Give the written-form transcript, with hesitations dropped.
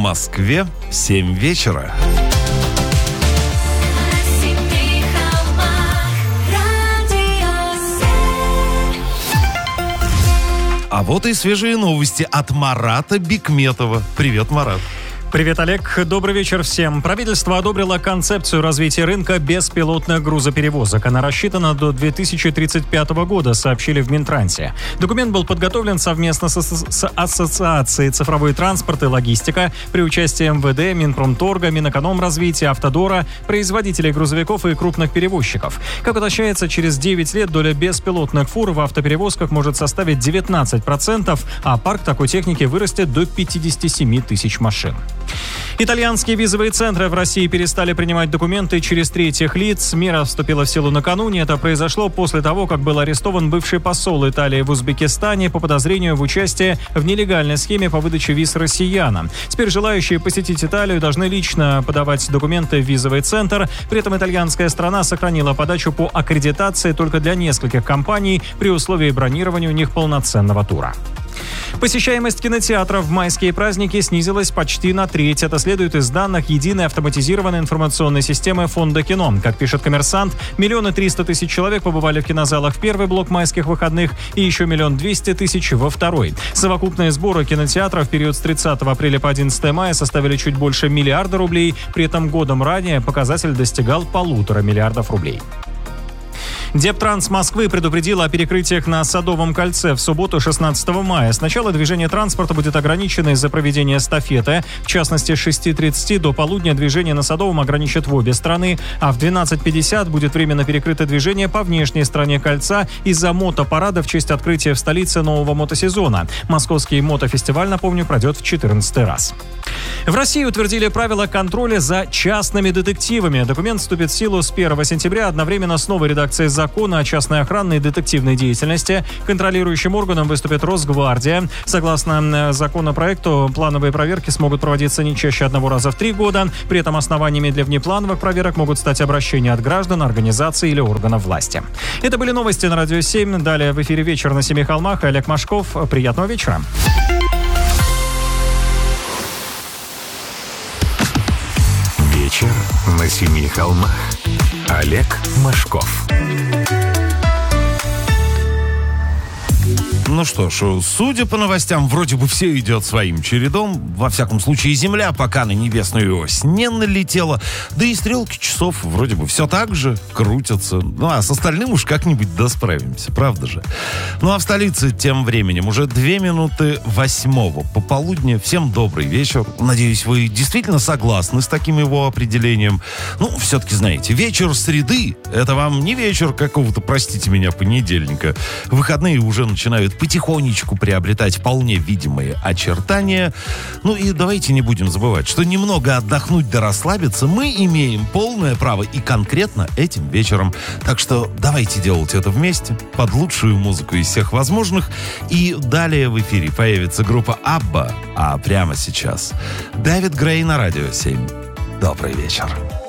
Москве 7 вечера. А вот и свежие новости от Марата Бикметова. Привет, Марат. Привет, Олег. Добрый вечер всем. Правительство одобрило концепцию развития рынка беспилотных грузоперевозок. Она рассчитана до 2035 года, сообщили в Минтрансе. Документ был подготовлен совместно с Ассоциацией «Цифровой транспорт и логистика» при участии МВД, Минпромторга, Минэкономразвития, Автодора, производителей грузовиков и крупных перевозчиков. Как уточняется, через 9 лет доля беспилотных фур в автоперевозках может составить 19%, а парк такой техники вырастет до 57 тысяч машин. Итальянские визовые центры в России перестали принимать документы через третьих лиц. Мера вступила в силу накануне. Это произошло после того, как был арестован бывший посол Италии в Узбекистане по подозрению в участии в нелегальной схеме по выдаче виз россиянам. Теперь желающие посетить Италию должны лично подавать документы в визовый центр. При этом итальянская страна сохранила подачу по аккредитации только для нескольких компаний при условии бронирования у них полноценного тура. Посещаемость кинотеатров в майские праздники снизилась почти на треть. Это следует из данных единой автоматизированной информационной системы Фонда кино. Как пишет «Коммерсант», 1 300 000 человек побывали в кинозалах в первый блок майских выходных и еще 1 200 000 во второй. Совокупные сборы кинотеатров в период с 30 апреля по 11 мая составили чуть больше миллиарда рублей. При этом годом ранее показатель достигал 1,5 миллиарда рублей. Дептранс Москвы предупредила о перекрытиях на Садовом кольце в субботу 16 мая. Сначала движение транспорта будет ограничено из-за проведения эстафеты. В частности, с 6:30 до полудня движение на Садовом ограничат в обе стороны, а в 12:50 будет временно перекрыто движение по внешней стороне кольца из-за мотопарада в честь открытия в столице нового мотосезона. Московский мотофестиваль, напомню, пройдет в 14-й раз. В России утвердили правила контроля за частными детективами. Документ вступит в силу с 1 сентября одновременно с новой редакцией закона о частной охранной и детективной деятельности. Контролирующим органом выступит Росгвардия. Согласно законопроекту, плановые проверки смогут проводиться не чаще 1 раза в 3 года. При этом основаниями для внеплановых проверок могут стать обращения от граждан, организаций или органов власти. Это были новости на Радио 7. Далее в эфире «Вечер на Семи холмах». Олег Машков. Приятного вечера. Вечер на Семи холмах. Олег Машков. Ну что ж, судя по новостям, вроде бы все идет своим чередом. Во всяком случае, Земля пока на небесную ось не налетела. Да и стрелки часов вроде бы все так же крутятся. Ну а с остальным уж как-нибудь справимся, правда же? Ну а в столице тем временем уже 2:08 пополудни. Всем добрый вечер. Надеюсь, вы действительно согласны с таким его определением. Ну, все-таки знаете, вечер среды — это вам не вечер какого-то, простите меня, понедельника. Выходные уже начинают потихонечку приобретать вполне видимые очертания. Ну и давайте не будем забывать, что немного отдохнуть да расслабиться мы имеем полное право и конкретно этим вечером. Так что давайте делать это вместе, под лучшую музыку из всех возможных. И далее в эфире появится группа Абба, а прямо сейчас Дэвид Грей на Радио 7. Добрый вечер.